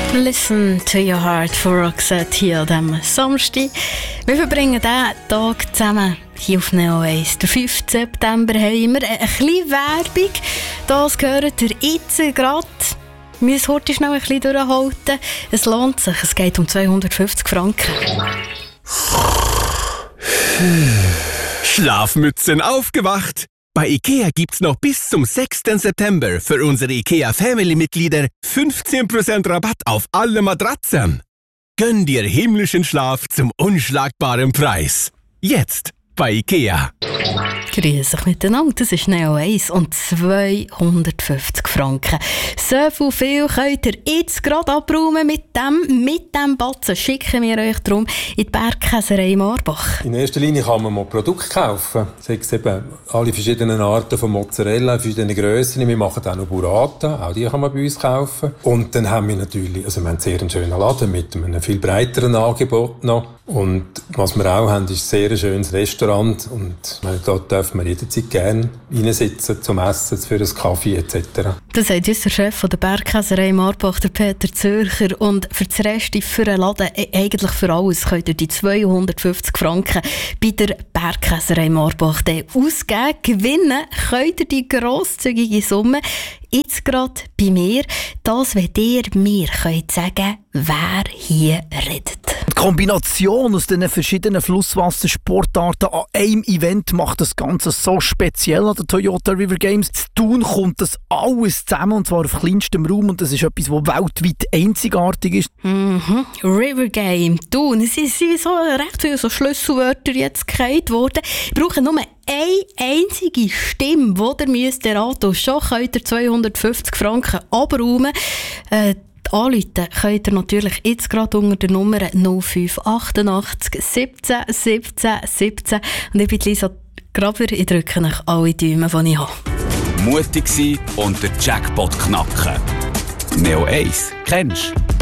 Listen to your heart von Roxette hier an diesem Samstag. Wir verbringen diesen Tag zusammen hier auf Neo 1. Der 5. September haben wir eine kleine Werbung. Das gehört ihr jetzt gerade. Wir müssen heute schnell ein bisschen durchhalten. Es lohnt sich. Es geht um 250 Franken. Schlafmützen aufgewacht! Bei IKEA gibt's noch bis zum 6. September für unsere IKEA Family-Mitglieder 15% Rabatt auf alle Matratzen. Gönn dir himmlischen Schlaf zum unschlagbaren Preis. Jetzt bei IKEA. Grüß euch miteinander, das ist Neo 1 und 250 Franken. So viel könnt ihr jetzt gerade abräumen mit dem Batzen. Schicken wir euch darum in die Bergkäserei Marbach. In erster Linie kann man mal Produkte kaufen. Sei es eben alle verschiedenen Arten von Mozzarella, verschiedene Grössen. Wir machen auch noch Burrata, auch die kann man bei uns kaufen. Und dann haben wir natürlich, wir haben sehr einen schönen Laden mit einem viel breiteren Angebot noch. Und was wir auch haben, ist ein sehr schönes Restaurant. Und dort dürfen wir jederzeit gerne reinsitzen zum Essen, für einen Kaffee etc. Das sagt uns der Chef von der Bergkäserei Marbach, der Peter Zürcher. Und für das Rest, für den Laden, eigentlich für alles, könnt ihr die 250 Franken bei der Bergkäserei Marbach ausgeben. Gewinnen könnt ihr die grosszügige Summe jetzt gerade bei mir. Das, wenn ihr mir könnt sagen, wer hier redet. Die Kombination aus den verschiedenen Flusswassersportarten an einem Event macht das Ganze so speziell an den Toyota River Games. Zu Thun kommt das alles zusammen, und zwar auf kleinstem Raum, und das ist etwas, was weltweit einzigartig ist. River Game, Thun, es sind so recht viele so Schlüsselwörter jetzt gefallen worden. Ich brauche nur eine einzige Stimme, die ihr müsst erraten. Schon könnt ihr 250 Franken abräumen. Anrufen könnt ihr natürlich jetzt gerade unter der Nummer 0588 17 17 17. Und ich bin Lisa Graber, ich drücke euch alle Däume, die ich habe. Mutig sein und den Jackpot knacken. Neo 1, kennst du?